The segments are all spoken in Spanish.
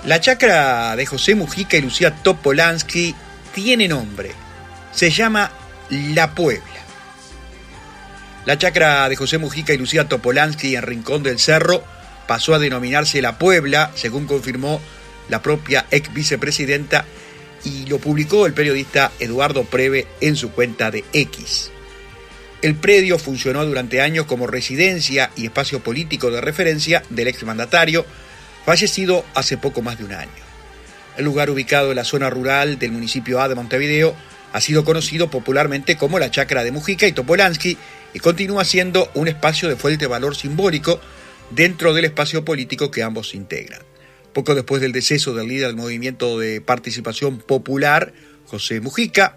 La chacra de José Mujica y Lucía Topolansky tiene nombre. Se llama La Puebla. La chacra de José Mujica y Lucía Topolansky en Rincón del Cerro pasó a denominarse La Puebla, según confirmó la propia ex vicepresidenta, y lo publicó el periodista Eduardo Preve en su cuenta de X. El predio funcionó durante años como residencia y espacio político de referencia del exmandatario, fallecido hace poco más de un año. El lugar, ubicado en la zona rural del municipio A de Montevideo, ha sido conocido popularmente como la chacra de Mujica y Topolansky y continúa siendo un espacio de fuerte valor simbólico dentro del espacio político que ambos integran. Poco después del deceso del líder del Movimiento de Participación Popular, José Mujica,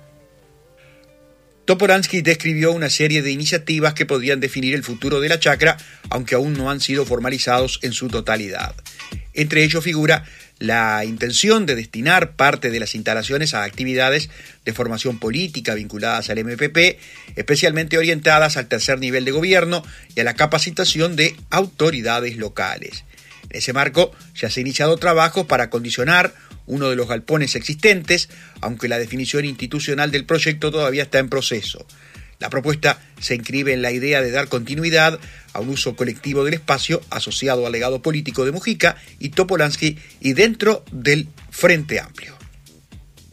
Topolansky describió una serie de iniciativas que podrían definir el futuro de la chacra, aunque aún no han sido formalizados en su totalidad. Entre ellos figura la intención de destinar parte de las instalaciones a actividades de formación política vinculadas al MPP, especialmente orientadas al tercer nivel de gobierno y a la capacitación de autoridades locales. En ese marco ya se han iniciado trabajos para acondicionar uno de los galpones existentes, aunque la definición institucional del proyecto todavía está en proceso. La propuesta se inscribe en la idea de dar continuidad a un uso colectivo del espacio asociado al legado político de Mujica y Topolansky y dentro del Frente Amplio.